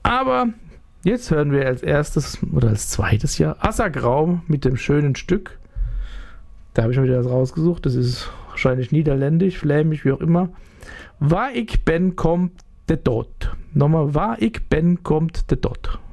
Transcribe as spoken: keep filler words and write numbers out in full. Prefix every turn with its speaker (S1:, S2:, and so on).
S1: Aber jetzt hören wir als erstes oder als zweites Jahr Assergraum mit dem schönen Stück. Da habe ich mir wieder was rausgesucht. Das ist wahrscheinlich niederländisch, flämisch, wie auch immer. Waar ik ben, kommt de Tod. Nochmal, waar ik ben, kommt de Tod.